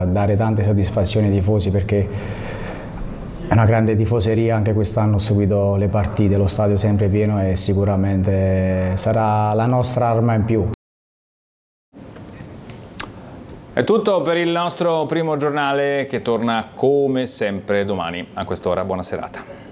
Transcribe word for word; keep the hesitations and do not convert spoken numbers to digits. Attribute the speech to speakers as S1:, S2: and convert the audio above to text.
S1: Dare tante soddisfazioni ai tifosi perché è una grande tifoseria, anche quest'anno ho seguito le partite, lo stadio è sempre pieno e sicuramente sarà la nostra arma in più.
S2: È tutto per il nostro primo giornale che torna come sempre domani a quest'ora. Buona serata.